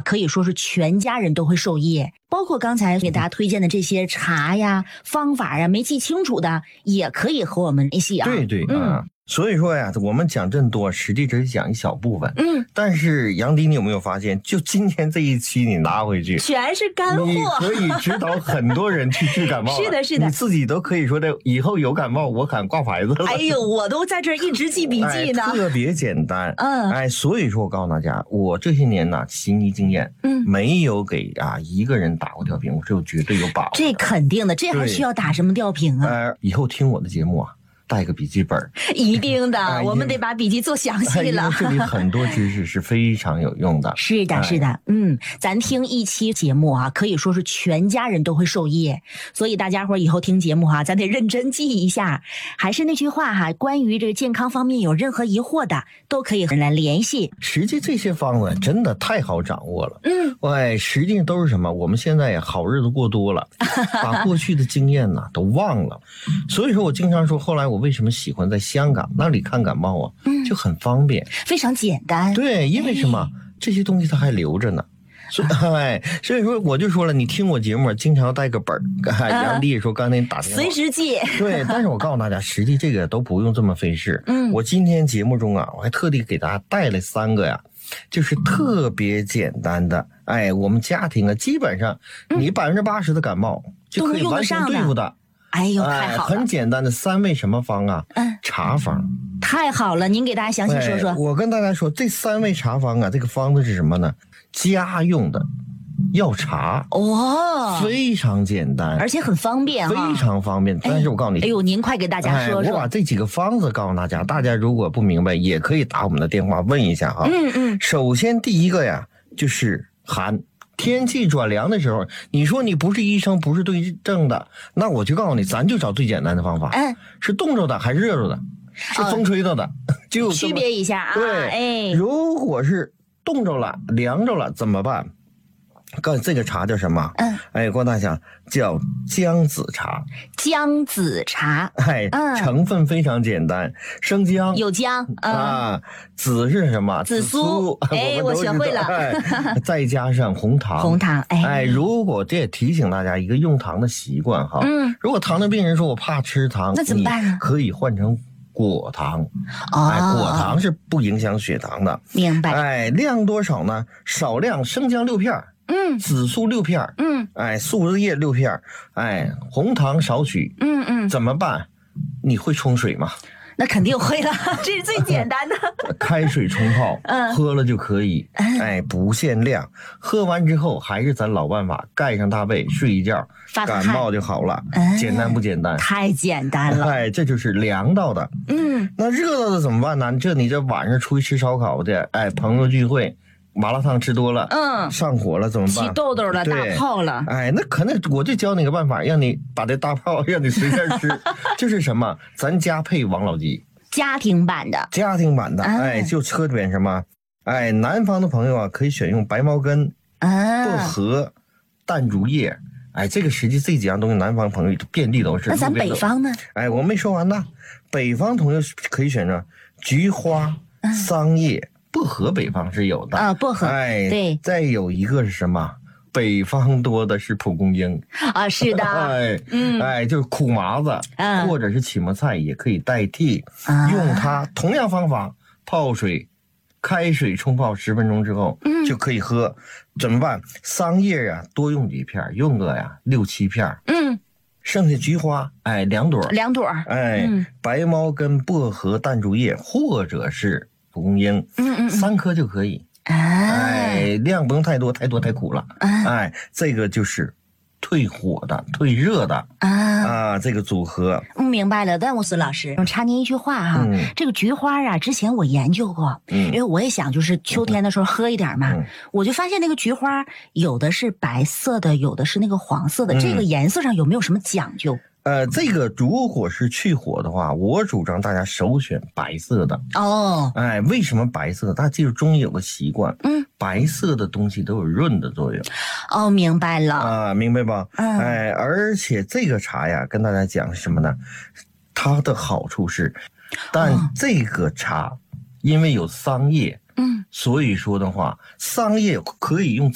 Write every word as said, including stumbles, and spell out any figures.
可以说是全家人都会受益。包括刚才给大家推荐的这些茶呀、方法呀，没记清楚的也可以和我们联系啊。 对对啊。嗯，所以说呀，我们讲这么多，实际只是讲一小部分。 嗯， 但是杨迪，你有没有发现，就今天这一期你拿回去， 全是干货， 你可以指导很多人去治感冒。 是的，是的， 你自己都可以说的，以后有感冒我敢挂牌子了。 哎呦，我都在这儿一直记笔记呢。 哎、特别简单。 嗯， 哎，所以说我告诉大家，我这些年呢，行医经验，嗯，没有给啊一个人打过吊瓶，我这我绝对有把握。 这肯定的，这还需要打什么吊瓶啊？ 呃，以后听我的节目啊，带个笔记本， 一定的、哎、我们得把笔记做详细了、 哎、这里很多知识是非常有用的。 是的是的、哎、嗯，咱听一期节目啊，可以说是全家人都会受益，所以大家伙以后听节目哈、啊，咱得认真记一下。还是那句话哈、啊，关于这个健康方面有任何疑惑的，都可以和人来联系。 实际这些方子真的太好掌握了。 嗯， 哎，实际上都是什么？我们现在好日子过多了，把过去的经验呢都忘了。所以说我经常说，后来我为什么喜欢在香港那里看感冒啊？嗯，就很方便， 非常简单。 对，因为什么？哎、这些东西它还留着呢。所以，哎，所以说我就说了，你听我节目经常带个本儿。杨迪也说，刚才你打电话随时记。 对，但是我告诉大家，实际这个都不用这么费事。嗯，我今天节目中啊，我还特地给大家带来三个呀，就是特别简单的。哎，我们家庭啊，基本上你百分之八十的感冒就可以完全对付的。 哎呦，太好了！ 很简单的三味什么方啊？嗯，茶方。 太好了，您给大家详细说说。 哎、我跟大家说，这三味茶方啊，这个方子是什么呢？家用的药茶哦， 非常简单， 而且很方便、啊， 非常方便。但是我告诉你， 哎呦，您快给大家说说。 哎、我把这几个方子告诉大家，大家如果不明白，也可以打我们的电话问一下哈。 嗯嗯。 首先第一个呀，就是寒。天气转凉的时候，你说你不是医生，不是对症的，那我就告诉你，咱就找最简单的方法。嗯，是冻着的还是热着的？是风吹着的，哦、就区别一下啊。 对， 哎， 如果是冻着了、凉着了怎么办？告诉这个茶叫什么？嗯，哎，郭大侠叫姜子茶。 姜子茶， 哎，嗯、成分非常简单，生姜有姜、嗯、 啊，紫是什么？ 紫苏。哎，我学会了。 哎、再加上红糖。 红糖，哎， 哎，如果这也提醒大家一个用糖的习惯哈。嗯，如果糖尿病人说我怕吃糖， 那怎么办呢？ 可以换成果糖。哦，哎，果糖是不影响血糖的。 明白。 哎，量多少呢？少量生姜六片。嗯，紫苏六片，嗯，哎，素日叶六片，哎，红糖少许，嗯嗯，怎么办？你会冲水吗？ 那肯定会了，这是最简单的。 开水冲泡，嗯，喝了就可以，哎，不限量。喝完之后还是咱老办法，盖上大被睡一觉，感冒就好了。简单不简单？ 太简单了。 哎，这就是凉到的。嗯，那热到的怎么办呢？这你这晚上出去吃烧烤的，哎，朋友聚会。麻辣烫吃多了，嗯，上火了怎么办？ 起痘痘了，大泡了。 哎，那可能我就教你个办法，让你把这大泡让你随便吃，就是什么，咱家配王老吉， 家庭版的， 家庭版的，哎，哎就喝点什么，哎，南方的朋友啊，可以选用白茅根、啊、薄荷、淡竹叶，哎，这个实际这几样东西，南方朋友遍地都是。 那咱北方呢？ 哎，我没说完呢，北方朋友可以选择菊花、啊、桑叶。薄荷北方是有的啊，薄荷， 哎， 对， 再有一个是什么？北方多的是蒲公英啊，是的， 哎，嗯，哎，就是苦麻子，嗯，或者是起沫菜也可以代替，啊、用它同样方法泡水，开水冲泡十分钟之后，嗯，就可以喝。怎么办？桑叶呀、啊，多用几片，用个呀六七片，嗯，剩下菊花，哎，两朵， 两朵， 哎，嗯、白茅根、薄荷、淡竹叶，或者是。蒲公英，嗯嗯，三颗就可以，哎，量不用太多，太多太苦了，哎，这个就是退火的、退热的啊啊，这个组合。 嗯，明白了。但我孙老师，我插您一句话哈，嗯、这个菊花啊，之前我研究过，嗯，因为我也想就是秋天的时候喝一点嘛，嗯、我就发现那个菊花有的是白色的，有的是那个黄色的，嗯、这个颜色上有没有什么讲究？ 呃，这个如果是去火的话，我主张大家首选白色的哦。哎，为什么白色？大家记住，中医有个习惯，嗯，白色的东西都有润的作用。 哦，明白了啊，明白吧？嗯，哎，而且这个茶呀，跟大家讲什么呢？它的好处是，但这个茶因为有桑叶，嗯，所以说的话，桑叶可以用。